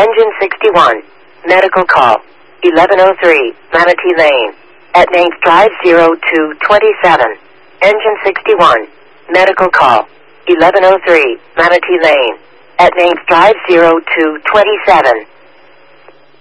Engine 61. Medical call. 1103, Manatee Lane. At Names Drive 0227. Engine 61. Medical call. 1103, Manatee Lane. At Names Drive 0227.